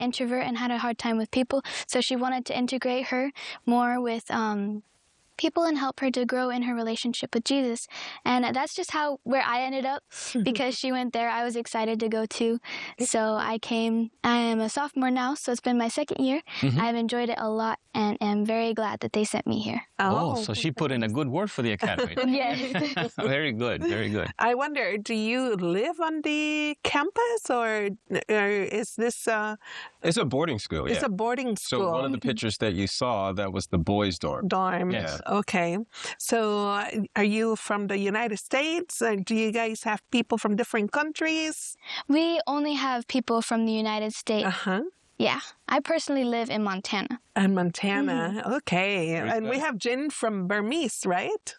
introvert and had a hard time with people. So she wanted to integrate her more with people and help her to grow in her relationship with Jesus. And that's just where I ended up. Because she went there, I was excited to go too. So I came. I am a sophomore now, so it's been my second year. I've enjoyed it a lot and am very glad that they sent me here. So she put in a good word for the academy. Yes. Very good, very good. I wonder, do you live on the campus or is this... It's a boarding school, It's a boarding school. So one of the pictures that you saw, that was the boys' dorm. Yes. Okay. So are you from the United States? Do you guys have people from different countries? We only have people from the United States. Yeah. I personally live in Montana. In Montana. Okay. And we have Jin from Burmese, right?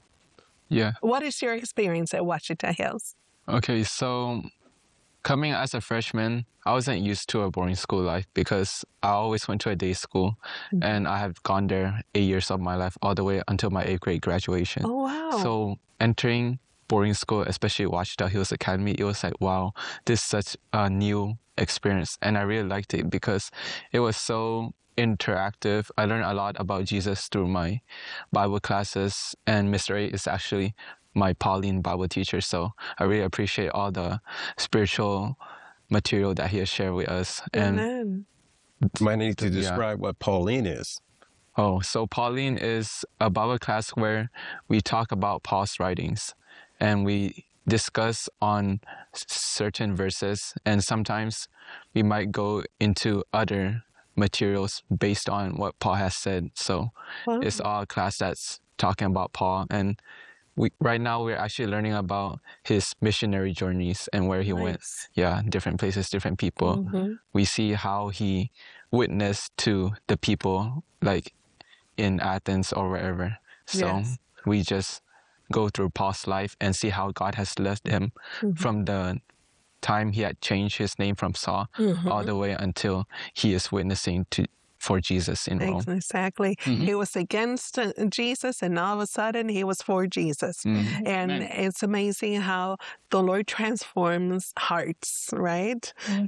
Yeah. What is your experience at Ouachita Hills? Okay, so coming as a freshman, I wasn't used to a boarding school life because I always went to a day school and I have gone there 8 years of my life, all the way until my 8th grade graduation. Oh, wow. So entering boarding school, especially Ouachita Hills Academy, it was like, wow, this is such a new experience. And I really liked it because it was so interactive. I learned a lot about Jesus through my Bible classes, and Mr. A is actually my Pauline Bible teacher, so I really appreciate all the spiritual material that he has shared with us. Amen. And might need to describe what Pauline is. Oh, so Pauline is a Bible class where we talk about Paul's writings and we discuss on certain verses, and sometimes we might go into other materials based on what Paul has said. So it's all a class that's talking about Paul, and right now we're actually learning about his missionary journeys and where he went. Yeah, different places, different people. We see how he witnessed to the people, like in Athens or wherever. So we just go through Paul's life and see how God has led him from the time he had changed his name from Saul all the way until he is witnessing for Jesus in Rome. Exactly. He was against Jesus, and all of a sudden he was for Jesus. And it's amazing how the Lord transforms hearts, right?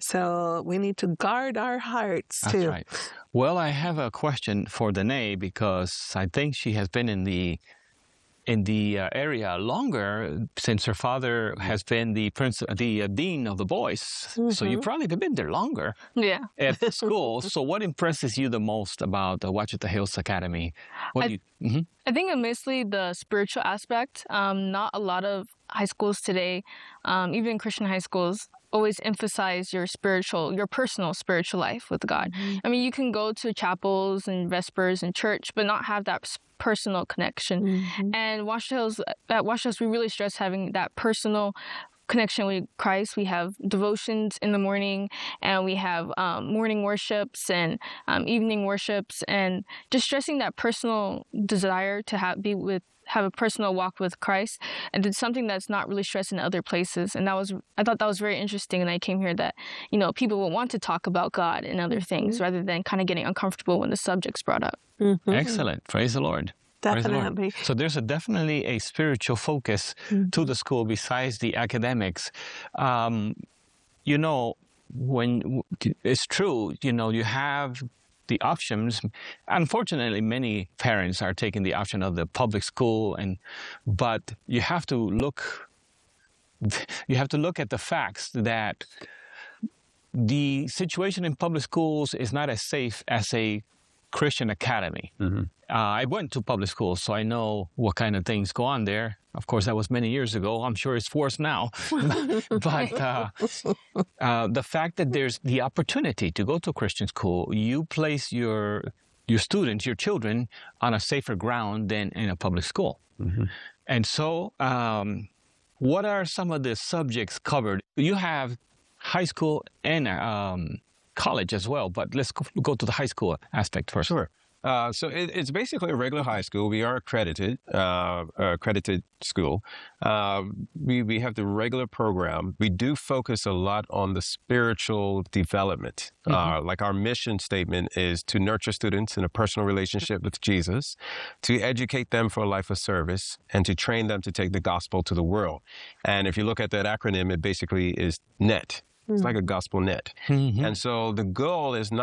So we need to guard our hearts too. That's right. Well, I have a question for Danae, because I think she has been in the area longer, since her father has been the dean of the boys. So you've probably been there longer. Yeah. At the school. So what impresses you the most about the Ouachita Hills Academy? I think mostly the spiritual aspect. Not a lot of high schools today, even Christian high schools, always emphasize your personal spiritual life with God. I mean, you can go to chapels and vespers and church, but not have that personal connection. And at Ouachita Hills, we really stress having that personal connection with Christ. We have devotions in the morning, and we have morning worships and evening worships, and just stressing that personal desire to have a personal walk with Christ, and it's something that's not really stressed in other places. And I thought that was very interesting. And I came here that, people will want to talk about God and other things rather than kind of getting uncomfortable when the subject's brought up. Excellent. Praise the Lord. Definitely. So there's definitely a spiritual focus to the school besides the academics. When it's true, you have the options. Unfortunately, many parents are taking the option of the public school, but you have to look at the facts that the situation in public schools is not as safe as a Christian academy. I went to public schools, so I know what kind of things go on there. Of course, that was many years ago. I'm sure it's worse now. But the fact that there's the opportunity to go to a Christian school, you place your students, your children, on a safer ground than in a public school. And so what are some of the subjects covered? You have high school and college as well, but let's go to the high school aspect first. Sure. So it's basically a regular high school. We are accredited school. We have the regular program. We do focus a lot on the spiritual development. Like our mission statement is to nurture students in a personal relationship with Jesus, to educate them for a life of service, and to train them to take the gospel to the world. And if you look at that acronym, it basically is NET. It's like a gospel net. And so the goal is not